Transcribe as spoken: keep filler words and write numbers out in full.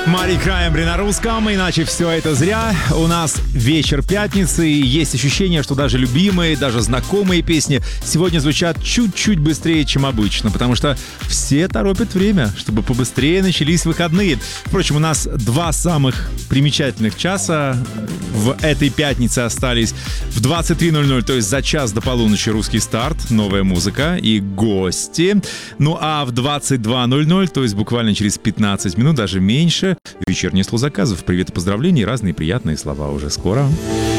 Мари Краймбри на русском, иначе все это зря. У нас вечер пятницы, и есть ощущение, что даже любимые, даже знакомые песни сегодня звучат чуть-чуть быстрее, чем обычно, потому что все торопят время, чтобы побыстрее начались выходные. Впрочем, у нас два самых примечательных часа в этой пятнице остались. В двадцать три ноль ноль, то есть за час до полуночи, русский старт, новая музыка и гости. Ну а в двадцать два ноль ноль, то есть буквально через пятнадцать минут, даже меньше, вечернее слово заказов. Привет и поздравления, и разные приятные слова уже скоро.